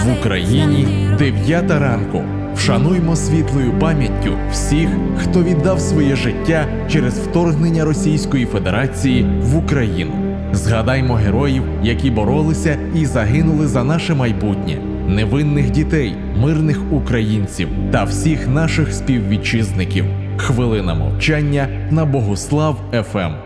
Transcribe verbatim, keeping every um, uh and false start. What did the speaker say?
В Україні дев'ята ранку. Вшануймо світлою пам'яттю всіх, хто віддав своє життя через вторгнення Російської Федерації в Україну. Згадаймо героїв, які боролися і загинули за наше майбутнє, невинних дітей, мирних українців та всіх наших співвітчизників. Хвилина мовчання на Богуслав еф ем.